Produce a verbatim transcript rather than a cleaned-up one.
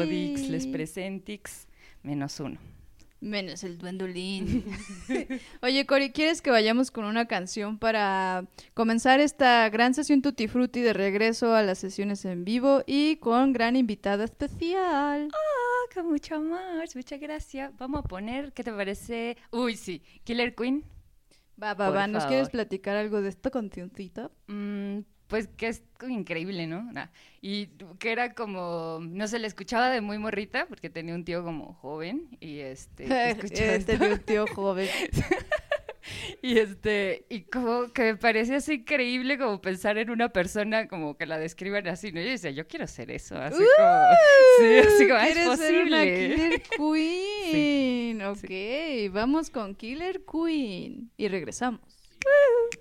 Todix, les presentix, menos uno. Menos el duendolín. Oye, Cori, ¿quieres que vayamos con una canción para comenzar esta gran sesión Tutti Frutti de regreso a las sesiones en vivo y con gran invitada especial? Ah, con mucho amor, muchas gracias. Vamos a poner, ¿qué te parece? Uy, sí, Killer Queen. Va, va, Por va, ¿nos favor. quieres platicar algo de esta cancioncita? Mm, pues que es como increíble, ¿no? Nah. Y que era como, no se le escuchaba de muy morrita, porque tenía un tío como joven, y este, que escuchaba Eh, esto. tenía un tío joven. Y este, y como que me parecía así increíble como pensar en una persona como que la describan así, ¿no? Yo decía, yo quiero ser eso, así ¡Uh! como, sí, así como, "Ah, es ¿Quieres ser una posible". Killer Queen? Sí, Ok, vamos con Killer Queen y regresamos. ¡Woo!